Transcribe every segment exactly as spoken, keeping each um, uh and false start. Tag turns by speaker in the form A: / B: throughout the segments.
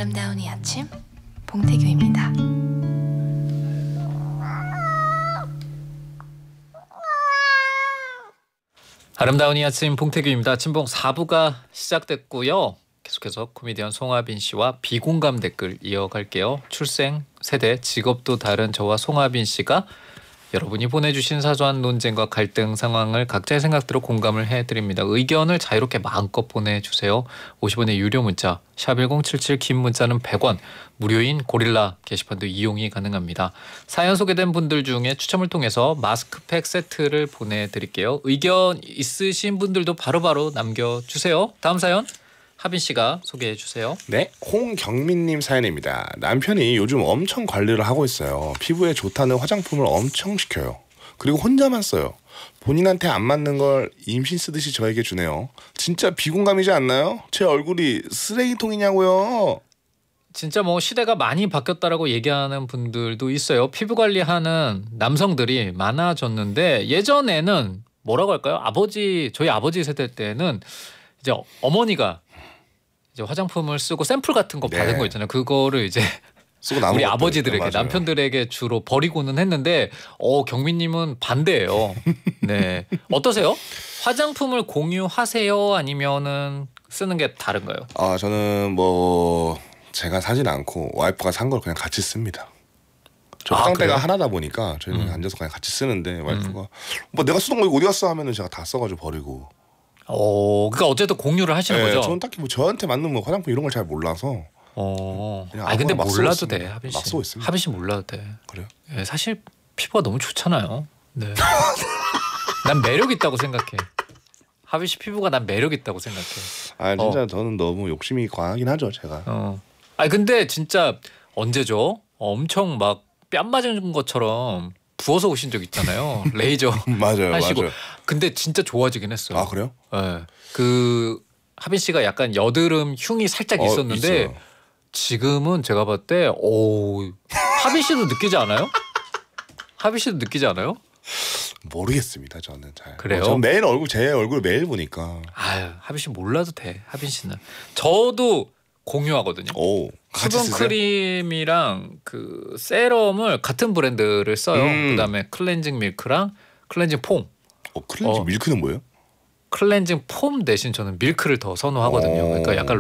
A: 아름다운 이 아침 봉태규입니다.
B: 아름다운 이 아침 봉태규입니다. 친봉 사 부가 시작됐고요. 계속해서 코미디언 송하빈 씨와 비공감 댓글 이어갈게요. 출생, 세대, 직업도 다른 저와 송하빈 씨가 여러분이 보내주신 사소한 논쟁과 갈등 상황을 각자의 생각대로 공감을 해드립니다. 의견을 자유롭게 마음껏 보내주세요. 오십 원의 유료 문자 샵 일공칠칠, 긴 문자는 백 원, 무료인 고릴라 게시판도 이용이 가능합니다. 사연 소개된 분들 중에 추첨을 통해서 마스크팩 세트를 보내드릴게요. 의견 있으신 분들도 바로바로 남겨주세요. 다음 사연 하빈 씨가 소개해 주세요.
C: 네, 홍경민님 사연입니다. 남편이 요즘 엄청 관리를 하고 있어요. 피부에 좋다는 화장품을 엄청 시켜요. 그리고 혼자만 써요. 본인한테 안 맞는 걸 임신 쓰듯이 저에게 주네요. 진짜 비공감이지 않나요? 제 얼굴이 쓰레기통이냐고요.
B: 진짜 뭐 시대가 많이 바뀌었다라고 얘기하는 분들도 있어요. 피부 관리하는 남성들이 많아졌는데 예전에는 뭐라고 할까요? 아버지 저희 아버지 세대 때는 이제 어머니가 이제 화장품을 쓰고 샘플 같은 거 받은
C: 네.
B: 거 있잖아요. 그거를 이제
C: 쓰고 남은
B: 우리
C: 것들.
B: 아버지들에게
C: 네, 맞아요.
B: 남편들에게 주로 버리고는 했는데 어 경민님은 반대예요. 네, 어떠세요? 화장품을 공유하세요? 아니면은 쓰는 게 다른가요?
C: 아, 저는 뭐 제가 사진 않고 와이프가 산 걸 그냥 같이 씁니다. 저
B: 아,
C: 화장대가
B: 그래요?
C: 하나다 보니까 저희는
B: 음.
C: 앉아서 그냥 같이 쓰는데 와이프가 음. 뭐 내가 쓰던 거 이거 어디 갔어 하면은 제가 다 써가지고 버리고.
B: 어, 그러니까 어쨌든 공유를 하시는
C: 네,
B: 거죠?
C: 저는 딱히 뭐 저한테 맞는 뭐 화장품 이런 걸 잘 몰라서.
B: 어.
C: 그냥
B: 아니 근데
C: 아무거나 막 쓰고
B: 몰라도
C: 있습니다.
B: 돼, 하빈 씨.
C: 막 쓰고 있습니다.
B: 하빈 씨 몰라도 돼.
C: 그래요?
B: 예, 사실 피부가 너무 좋잖아요. 네. 난 매력 있다고 생각해. 하빈 씨 피부가 난 매력 있다고 생각해.
C: 아, 진짜
B: 어.
C: 저는 너무 욕심이 과하긴 하죠, 제가.
B: 어. 아니 근데 진짜 언제죠? 엄청 막 뺨 맞은 것처럼 부어서 오신 적 있잖아요. 레이저
C: 맞아요,
B: 하시고.
C: 맞아요.
B: 근데 진짜 좋아지긴 했어요.
C: 아, 그래요?
B: 예. 그 하빈 씨가 약간 여드름 흉이 살짝
C: 어,
B: 있었는데
C: 있어요.
B: 지금은 제가 봤을 때 오, 하빈 씨도 느끼지 않아요? 하빈 씨도 느끼지 않아요?
C: 모르겠습니다, 저는 잘.
B: 그래요?
C: 어, 전 매일 얼굴 제 얼굴 매일 보니까.
B: 아유, 하빈 씨 몰라도 돼. 하빈 씨는 저도 공유하거든요.
C: 오, 같이
B: 수분
C: 쓰세요?
B: 크림이랑 그 세럼을 같은 브랜드를 써요.
C: 음.
B: 그다음에 클렌징 밀크랑 클렌징 폼.
C: 어, 클렌징
B: 어.
C: 밀크는 뭐예요?
B: 클렌징 폼 대신 저는 밀크를 더 선호하거든요.
C: 오.
B: 그러니까 약간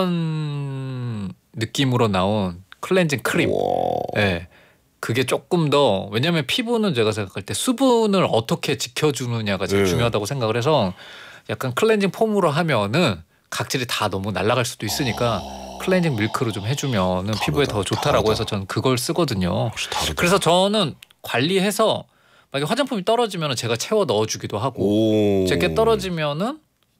B: 로션 느낌으로 나온 클렌징 크림.
C: 와.
B: 네. 그게 조금 더 왜냐하면 피부는 제가 생각할 때 수분을 어떻게 지켜주느냐가 제일
C: 네.
B: 중요하다고 생각을 해서 약간 클렌징 폼으로 하면은 각질이 다 너무 날아갈 수도 있으니까
C: 아.
B: 클렌징 밀크로 좀 해주면은
C: 다르다,
B: 피부에 더 좋다라고
C: 다르다.
B: 해서 저는 그걸 쓰거든요.
C: 혹시 다르다.
B: 그래서 저는 관리해서 만약에 화장품이 떨어지면 제가 채워 넣어주기도 하고
C: 오.
B: 제게 떨어지면은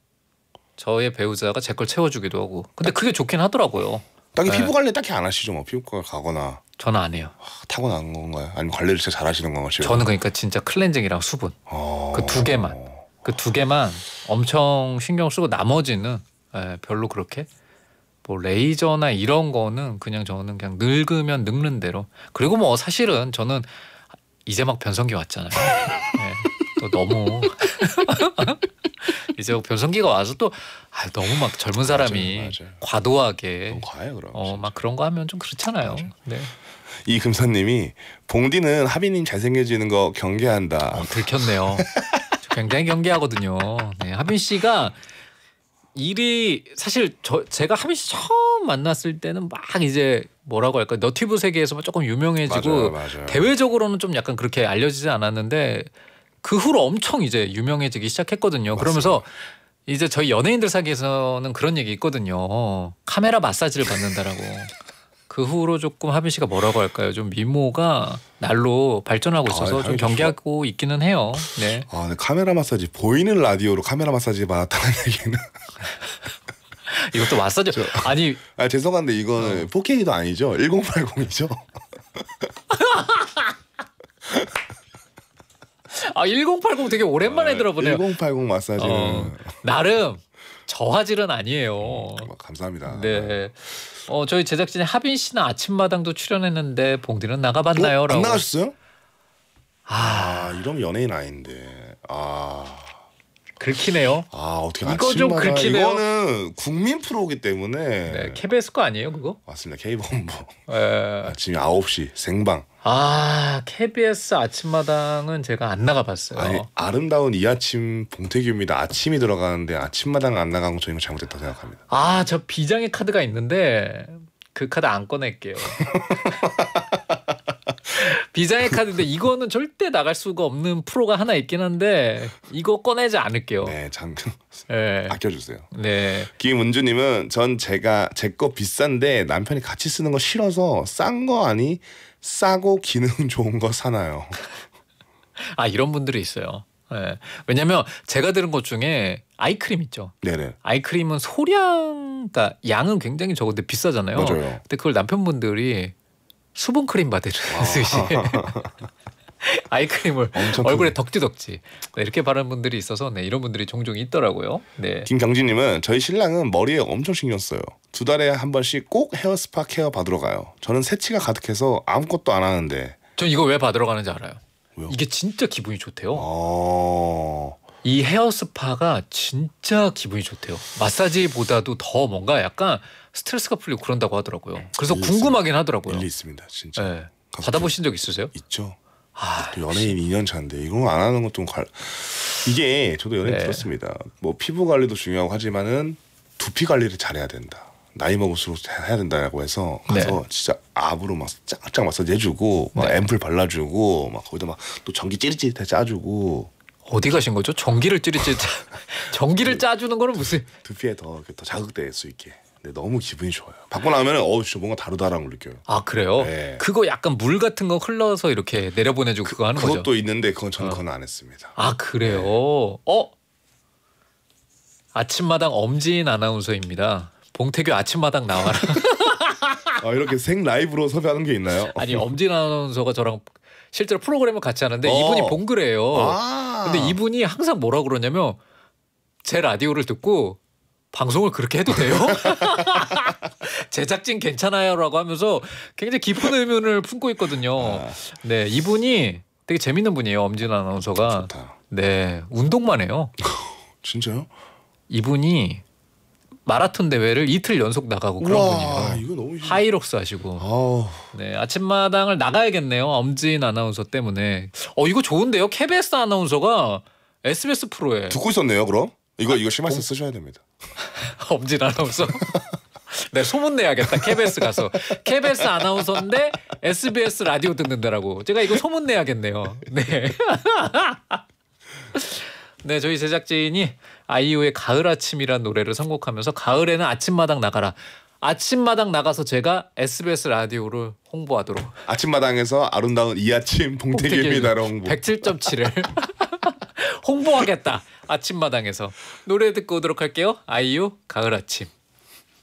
B: 저의 배우자가 제 걸 채워주기도 하고 근데 그게 좋긴 하더라고요.
C: 딱히
B: 네.
C: 피부 관리 딱히 안 하시죠, 뭐 피부과 가거나.
B: 저는 안 해요.
C: 아, 타고난 건가요? 아니면 관리를 진짜 잘하시는 건가요? 집에서?
B: 저는 그러니까 진짜 클렌징이랑 수분
C: 어...
B: 그 두 개만 그 두 개만 엄청 신경 쓰고 나머지는 예, 별로 그렇게 뭐 레이저나 이런 거는 그냥 저는 그냥 늙으면 늙는 대로 그리고 뭐 사실은 저는 이제 막 변성기 왔잖아요. 예, 또 너무 이제 막 변성기가 와서 또 아, 너무 막 젊은 사람이
C: 맞아요, 맞아요.
B: 과도하게
C: 너무 과해요, 그럼.
B: 어 막 그런 거 하면 좀 그렇잖아요.
C: 맞아요.
B: 네.
C: 이 금사님이 봉디는 하빈님 잘생겨지는 거 경계한다.
B: 어, 들켰네요. 저 굉장히 경계하거든요. 네, 하빈 씨가 일이 사실 저 제가 하빈 씨 처음 만났을 때는 막 이제 뭐라고 할까 너튜브 세계에서 조금 유명해지고
C: 맞아요, 맞아요.
B: 대외적으로는 좀 약간 그렇게 알려지지 않았는데 그 후로 엄청 이제 유명해지기 시작했거든요.
C: 맞습니다.
B: 그러면서 이제 저희 연예인들 사이에서는 그런 얘기 있거든요. 카메라 마사지를 받는다라고. 그 후로 조금 하빈 씨가 뭐라고 할까요? 좀 미모가 날로 발전하고 있어서
C: 아,
B: 좀
C: 당연히
B: 경계하고 있기는 해요. 네.
C: 아, 근데 카메라 마사지 보이는 라디오로 카메라 마사지 받았다는 얘기는.
B: 이것도 마사지
C: 저-
B: 아니
C: 아, 죄송한데 이거는
B: 어.
C: 포케이도 아니죠? 천팔십이죠?
B: 아 천팔십 되게 오랜만에
C: 아,
B: 들어보네요.
C: 천팔십 마사지는
B: 어, 나름 저화질은 아니에요.
C: 어, 감사합니다.
B: 네. 어 저희 제작진이 하빈 씨는 아침마당도 출연했는데 봉디는 나가봤나요?
C: 어? 안
B: 라고.
C: 나가셨어요?
B: 아,
C: 아, 이러면 연예인 아닌데. 아,
B: 긁히네요.
C: 아 어떻게
B: 이거 좀
C: 아침마다
B: 긁히네요.
C: 이거는 국민 프로기 때문에
B: 네, 케이비에스 거 아니에요 그거?
C: 맞습니다. K본부
B: 에...
C: 아침 아홉 시 생방.
B: 아 케이비에스 아침마당은 제가 안 나가봤어요.
C: 아니 아름다운 이 아침 봉태규입니다. 아침이 들어가는데 아침마당 안 나간 거 저희가 잘못했다고 생각합니다.
B: 아 저 비장의 카드가 있는데 그 카드 안 꺼낼게요. 비장의 카드인데 이거는 절대 나갈 수가 없는 프로가 하나 있긴 한데 이거 꺼내지 않을게요.
C: 네, 장
B: 네.
C: 아껴주세요.
B: 네.
C: 김은주님은 전 제가 제 거 비싼데 남편이 같이 쓰는 거 싫어서 싼 거 아니 싸고 기능 좋은 거 사나요?
B: 아 이런 분들이 있어요. 네. 왜냐면 제가 들은 것 중에 아이크림 있죠.
C: 네네.
B: 아이크림은 소량, 그러니까 양은 굉장히 적은데 비싸잖아요.
C: 맞아요.
B: 근데 그걸 남편분들이 수분 크림 받으듯이 아이크림을 얼굴에 덕지덕지 네, 이렇게 바르는 분들이 있어서 네, 이런 분들이 종종 있더라고요. 네.
C: 김경진님은 저희 신랑은 머리에 엄청 신경 써요. 두 달에 한 번씩 꼭 헤어 스파 케어 받으러 가요. 저는 새치가 가득해서 아무것도 안 하는데.
B: 전 이거 왜 받으러 가는지 알아요.
C: 왜요?
B: 이게 진짜 기분이 좋대요.
C: 어...
B: 이 헤어 스파가 진짜 기분이 좋대요. 마사지보다도 더 뭔가 약간 스트레스가 풀리고 그런다고 하더라고요. 그래서
C: 일리
B: 궁금하긴 하더라고요.
C: 일리 있습니다, 진짜.
B: 네. 받아보신 적 있으세요?
C: 있죠.
B: 아,
C: 또 연예인 이 년 차인데 이거 안 하는 것도 관... 이게 저도 연예인
B: 네.
C: 들었습니다. 뭐 피부 관리도 중요하고 하지만은 두피 관리를 잘해야 된다. 나이 먹을수록 해야 된다고 해서 가서
B: 네.
C: 진짜 압으로 막 쫙쫙 마사지 해주고 막
B: 네.
C: 앰플 발라주고 막 거기다 막 또 전기 찌릿찌릿해 짜주고
B: 어디 가신 거죠? 전기를 찌릿찌릿 전기를 짜주는 거는 무슨
C: 두피에 더, 이렇게 더 자극될 수 있게. 근데 너무 기분이 좋아요. 받고 나면 어 진짜 뭔가 다르다라는 걸 느껴요.
B: 아 그래요?
C: 네.
B: 그거 약간 물 같은 거 흘러서 이렇게 내려보내주고 그거 하는
C: 그것도
B: 거죠?
C: 있는데 그건 저는
B: 어.
C: 그건 안 했습니다.
B: 아 그래요? 어? 아침마당 엄지인 아나운서입니다. 봉태규 아침마당 나와라.
C: 아 이렇게 생 라이브로 섭외하는 게 있나요?
B: 아니 엄지인 아나운서가 저랑 실제로 프로그램을 같이 하는데
C: 어.
B: 이분이 봉그래요.
C: 아.
B: 근데 이분이 항상 뭐라 그러냐면 제 라디오를 듣고 방송을 그렇게 해도 돼요? 제작진 괜찮아요라고 하면서 굉장히 깊은 의문을 품고 있거든요.
C: 아.
B: 네, 이분이 되게 재밌는 분이에요. 엄진 아나운서가.
C: 좋다.
B: 네, 운동만 해요.
C: 진짜요?
B: 이분이 마라톤 대회를 이틀 연속 나가고 그런
C: 우와,
B: 분이에요.
C: 이거 너무 힘-
B: 하이록스 하시고.
C: 아우.
B: 네, 아침마당을 나가야겠네요. 엄진 아나운서 때문에. 어, 이거 좋은데요. 케이비에스 아나운서가 에스비에스 프로에
C: 듣고 있었네요. 그럼 이거 이거 심할서 쓰셔야 됩니다.
B: 엄진 아나운서. 네, 소문 내야겠다. 케이비에스 가서. 케이비에스 아나운서인데 에스비에스 라디오 듣는다라고. 제가 이거 소문 내야겠네요. 네. 네, 저희 제작진이 아이유의 가을 아침이란 노래를 선곡하면서 가을에는 아침마당 나가라. 아침마당 나가서 제가 에스비에스 라디오를 홍보하도록.
C: 아침마당에서 아름다운 이 아침 봉태규입니다로 홍보.
B: 백칠 점 칠을 홍보하겠다. 아침마당에서. 노래 듣고 오도록 할게요. 아이유 가을 아침.